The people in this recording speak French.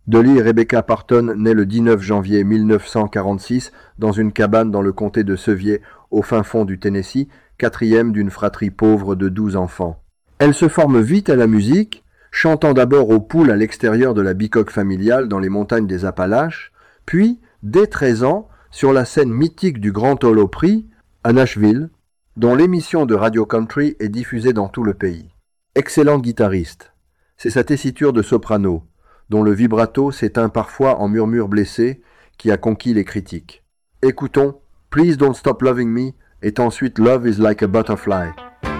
Dolly Rebecca Parton naît le 19 janvier 1946 dans une cabane dans le comté de Sevier, au fin fond du Tennessee, quatrième d'une fratrie pauvre de 12 enfants. Elle se forme vite à la musique, chantant d'abord aux poules à l'extérieur de la bicoque familiale dans les montagnes des Appalaches, puis, dès 13 ans, sur la scène mythique du Grand Ole Opry, à Nashville, dont l'émission de Radio Country est diffusée dans tout le pays. Excellent guitariste. C'est sa tessiture de soprano, dont le vibrato s'éteint parfois en murmure blessé, qui a conquis les critiques. Écoutons Please Don't Stop Loving Me et ensuite Love is Like a Butterfly.